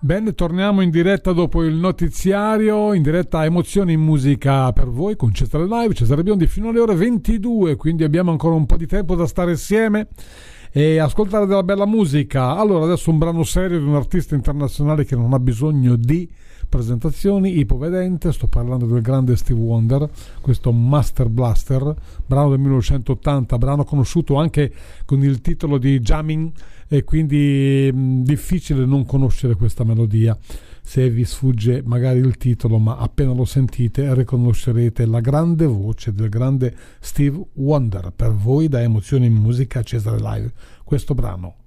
Bene, torniamo in diretta dopo il notiziario, in diretta Emozioni in musica per voi con Cesare Live, Cesare Biondi fino alle ore 22, quindi abbiamo ancora un po' di tempo da stare insieme e ascoltare della bella musica. Allora, adesso un brano serio di un artista internazionale che non ha bisogno di presentazioni, ipovedente, sto parlando del grande Steve Wonder, questo Master Blaster, brano del 1980, brano conosciuto anche con il titolo di Jamming, e quindi difficile non conoscere questa melodia se vi sfugge magari il titolo, ma appena lo sentite riconoscerete la grande voce del grande Steve Wonder. Per voi da Emozioni in musica Cesare Live, questo brano